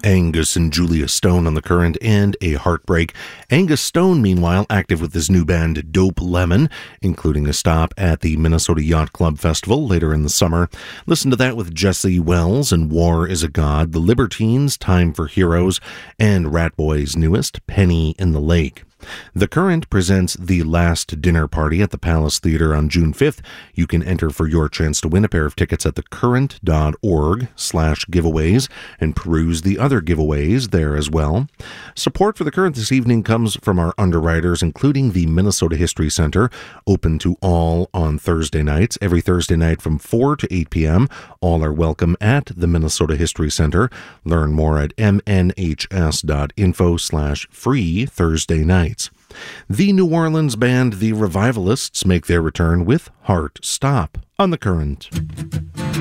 Angus and Julia Stone on the Current, and A Heartbreak. Angus Stone, meanwhile, active with his new band Dope Lemon, including a stop at the Minnesota Yacht Club Festival later in the summer. Listen to that with Jesse Wells and War is a God, The Libertines, Time for Heroes, and Ratboy's newest, Penny in the Lake. The Current presents The Last Dinner Party at the Palace Theater on June 5th. You can enter for your chance to win a pair of tickets at thecurrent.org/giveaways and peruse the other giveaways there as well. Support for The Current this evening comes from our underwriters, including the Minnesota History Center, open to all on Thursday nights. Every Thursday night from 4 to 8 p.m. All are welcome at the Minnesota History Center. Learn more at mnhs.info/free Thursday night. The New Orleans band The Revivalists make their return with Heart Stop on The Current.